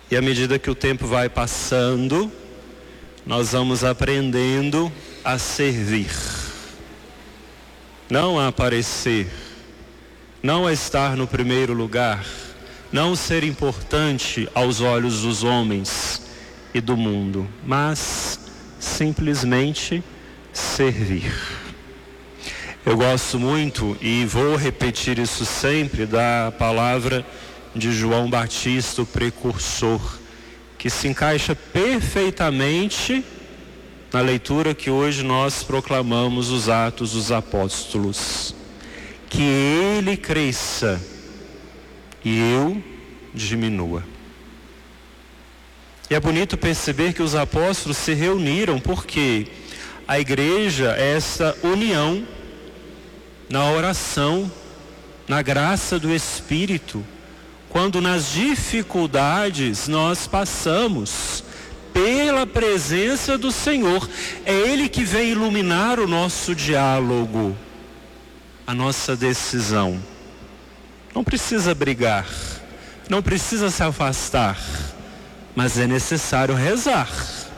E à medida que o tempo vai passando, nós vamos aprendendo a servir. Não a aparecer, não a estar no primeiro lugar, não ser importante aos olhos dos homens e do mundo, mas simplesmente servir. Eu gosto muito, e vou repetir isso sempre, da palavra de João Batista, o precursor, que se encaixa perfeitamente na leitura que hoje nós proclamamos os Atos dos Apóstolos. Que ele cresça e eu diminua. E é bonito perceber que os apóstolos se reuniram porque a igreja é essa união na oração, na graça do Espírito, quando nas dificuldades nós passamos pela presença do Senhor. É Ele que vem iluminar o nosso diálogo, a nossa decisão. Não precisa brigar, não precisa se afastar, mas é necessário rezar.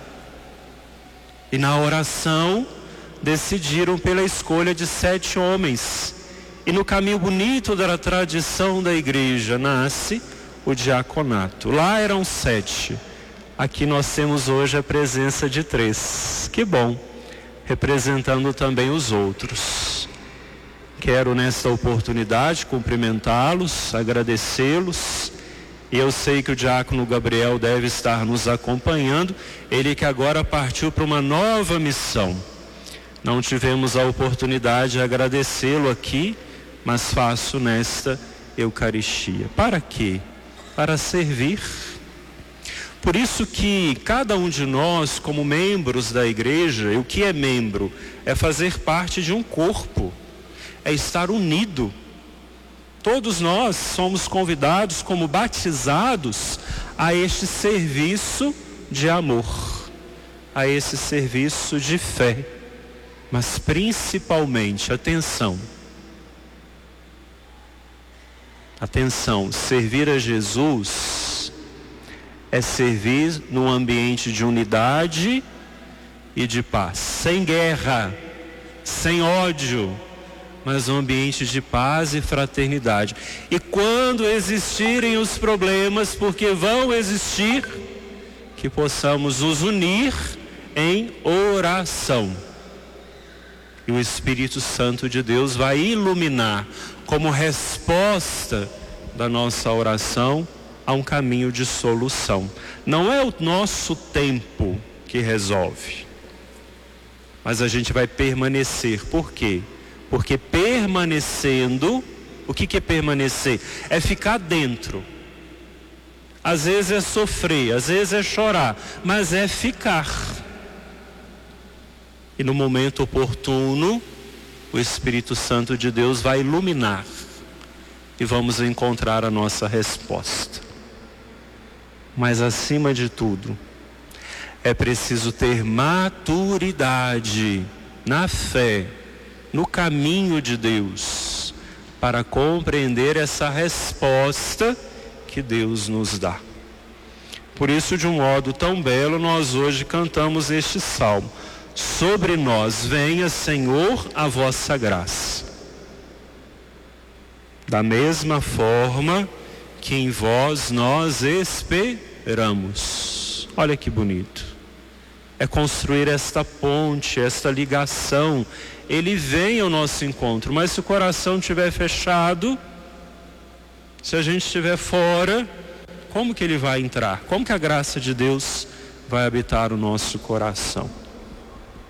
E na oração decidiram pela escolha de 7 homens. E no caminho bonito da tradição da igreja nasce o diaconato. Lá eram 7. Aqui nós temos hoje a presença de 3. Que bom, representando também os outros. Quero nesta oportunidade cumprimentá-los, agradecê-los. E eu sei que o diácono Gabriel deve estar nos acompanhando. Ele que agora partiu para uma nova missão. Não tivemos a oportunidade de agradecê-lo aqui, mas faço nesta Eucaristia. Para quê? Para servir. Por isso que cada um de nós, como membros da igreja, e o que é membro? É fazer parte de um corpo, é estar unido. Todos nós somos convidados como batizados a este serviço de amor, a esse serviço de fé. Mas principalmente, atenção, servir a Jesus é servir num ambiente de unidade e de paz, sem guerra, sem ódio, mas um ambiente de paz e fraternidade. E quando existirem os problemas, porque vão existir, que possamos nos unir em oração. E o Espírito Santo de Deus vai iluminar, como resposta da nossa oração, a um caminho de solução. Não é o nosso tempo que resolve, mas a gente vai permanecer. Por quê? Porque permanecendo, o que é permanecer? É ficar dentro. Às vezes é sofrer, às vezes é chorar, mas é ficar. E no momento oportuno, o Espírito Santo de Deus vai iluminar e vamos encontrar a nossa resposta. Mas acima de tudo, é preciso ter maturidade na fé, no caminho de Deus, para compreender essa resposta que Deus nos dá. Por isso, de um modo tão belo, nós hoje cantamos este salmo. Sobre nós venha, Senhor, a vossa graça. Da mesma forma que em vós nós esperamos. Olha que bonito. É construir esta ponte, esta ligação. Ele vem ao nosso encontro, mas se o coração estiver fechado, se a gente estiver fora, como que ele vai entrar? Como que a graça de Deus vai habitar o nosso coração?